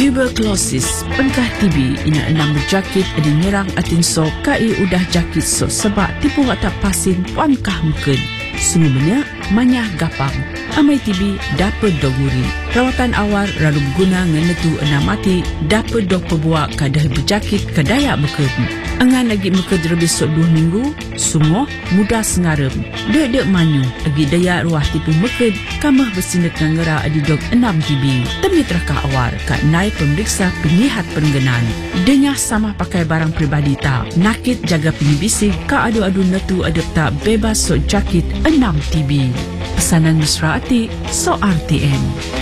Tuberculosis, pengkah TB ina enam berjakit di nyerang atin so kai udah jakit so sebab tipu watak pasin pangkah mungkin. Sungguhnya manyah gapang. Amai TB dapat doguri. Rawatan awal lalu guna ngenetu enam mati dapat dog pebuak kadah berjakit kadaya mungkin. Angan lagi mungkin lebih sok 2 minggu, semua mudah sengarem. Dek manyu lagi daya ruah tipu mungkin kamah bersinak ngera adi dog 6 TB. Temit raka awal kat naik pemeriksa penyihat perengganan. Denyah sama pakai barang peribadi tak. Nakit jaga penyibisik ka adu-adu netu adep tak bebas sok jakit 6 TB. Pesanan mesra ati so RTM.